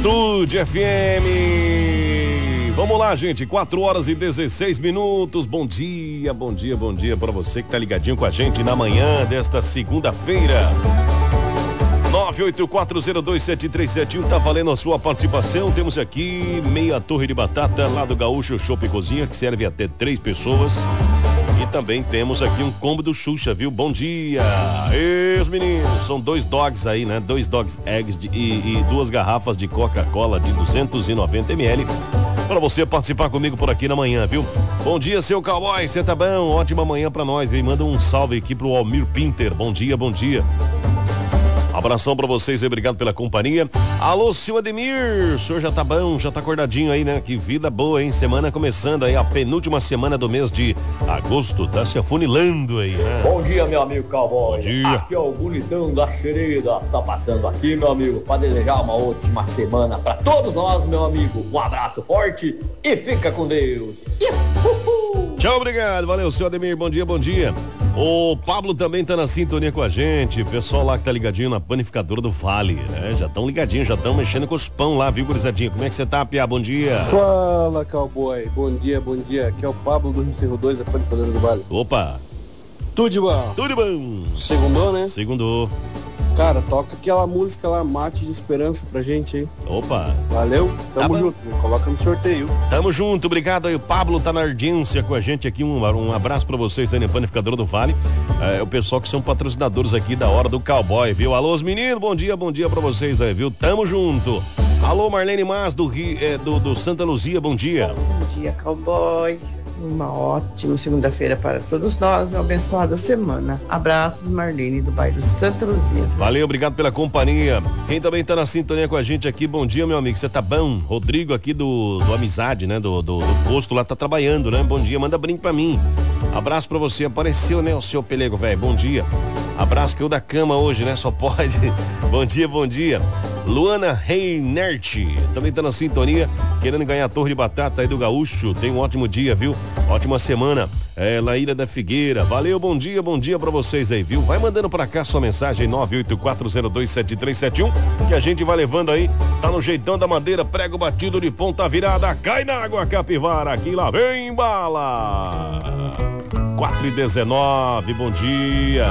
Atitude FM. Vamos lá, gente, 4h16. Bom dia, bom dia, bom dia para você que tá ligadinho com a gente na manhã desta segunda-feira. 984027371, tá valendo a sua participação. Temos aqui meia torre de batata lá do Gaúcho Chopp Cozinha, que serve até 3 pessoas. E também temos aqui um combo do Xuxa, viu? Bom dia! E os meninos, são 2 dogs aí, né? 2 dogs eggs e 2 garrafas de Coca-Cola de 290 ml. Para você participar comigo por aqui na manhã, viu? Bom dia, seu cowboy, você tá bom? Ótima manhã pra nós, hein? Manda um salve aqui pro Almir Pinter. Bom dia, bom dia. Abração pra vocês aí, obrigado pela companhia. Alô, senhor Ademir, o senhor já tá bom, já tá acordadinho aí, né? Que vida boa, hein? Semana começando aí, a penúltima semana do mês de agosto, tá se afunilando aí, né? Bom dia, meu amigo cowboy. Bom dia. Aqui é o bonitão da Xereda, só passando aqui, meu amigo, pra desejar uma ótima semana pra todos nós, meu amigo. Um abraço forte e fica com Deus. Tchau, obrigado, valeu, senhor Ademir, bom dia, bom dia. O Pablo também tá na sintonia com a gente, pessoal lá que tá ligadinho na panificadora do Vale, né? Já estão ligadinhos, já estão mexendo com os pão lá, viu, gurizadinho? Como é que você tá, Piá? Bom dia. Fala, cowboy, bom dia, bom dia. Aqui é o Pablo do Rio Cerro 2, da panificadora do Vale. Opa. Tudo bom? Tudo bom. Segundou, né? Segundou. Cara, toca aquela música lá, Mate de Esperança pra gente aí. Opa. Valeu, Tá tamo bom. junto, coloca no sorteio. Tamo junto, obrigado aí. O Pablo tá na audiência com a gente aqui. Um abraço pra vocês aí na Panificadora do Vale. O pessoal que são patrocinadores aqui da Hora do Cowboy, viu? Alô, os meninos, bom dia pra vocês aí, viu? Tamo junto. Alô, Marlene Mas do Santa Luzia, bom dia. Bom dia, cowboy. Uma ótima segunda-feira para todos nós, uma abençoada semana. Abraços, Marlene, do bairro Santa Luzia. Valeu, obrigado pela companhia. Quem também tá na sintonia com a gente aqui, bom dia, meu amigo, você tá bom? Rodrigo aqui do Amizade, né, do posto lá, tá trabalhando, né? Bom dia, manda brinco pra mim. Abraço pra você, apareceu, né, o seu pelego, velho, bom dia. Abraço que eu da cama hoje, né, só pode. Bom dia, bom dia. Luana Reinert também tá na sintonia, querendo ganhar a torre de batata aí do Gaúcho. Tem um ótimo dia, viu? Ótima semana. Laíra da Figueira. Valeu, bom dia pra vocês aí, viu? Vai mandando pra cá sua mensagem 984027371 que a gente vai levando aí. Tá no jeitão da madeira, prego batido de ponta virada. Cai na água, capivara, aqui lá vem bala. 4h19, bom dia.